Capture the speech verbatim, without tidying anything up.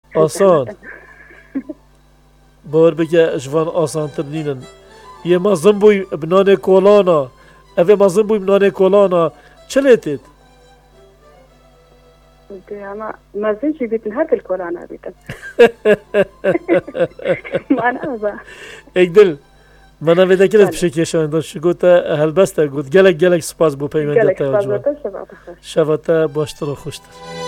آسان باور بگه جوان آسان تر نینن یه مازن بوی بنان کولانا اوه مازن بوی بنان کولانا چه لیتید؟ اما مازن چی بیتن هر دل کولانا بیتن مانا ازا ایک دل من ویده کلت بشه کشان داشت گوته هلبسته گوت گلک گلک سپاس بو پیمنده تا جوان گلک سپاس بو شباته باشتر و خوشتر